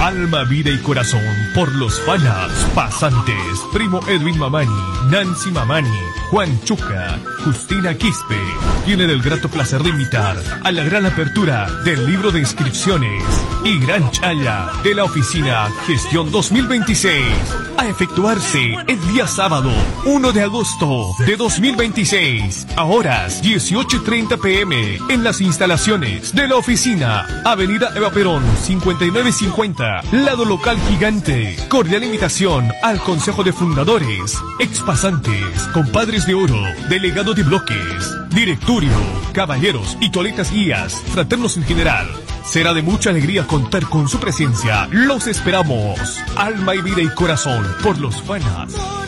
Alma, vida y corazón por los panas pasantes. Primo Edwin Mamani, Nancy Mamani, Juan Chuca, Justina Quispe tienen el grato placer de invitar a la gran apertura del libro de inscripciones y gran chaya de la oficina Gestión 2026 a efectuarse el día sábado 1 de agosto de 2026 a horas 18:30 p.m. en las instalaciones de la oficina Avenida Eva Perón 5950, lado local gigante. Cordial invitación al Consejo de Fundadores, expasantes, compadres de oro, delegado de bloques, directorio, caballeros y toletas guías, fraternos en general. Será de mucha alegría contar con su presencia. Los esperamos. Alma y vida y corazón por los panas.